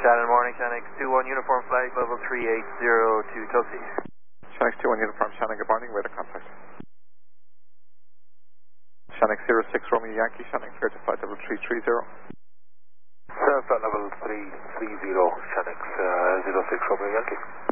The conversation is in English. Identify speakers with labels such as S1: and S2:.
S1: Saturn morning, Shanix 21 uniform flight level 380 to Tulsi.
S2: Shanix 21 uniform, Shannon, good morning, radar contact. Shanix 06 Romeo Yankee, Shannon, clear to flight level 330.
S3: Flight level 330, Shanix 06 Romeo Yankee.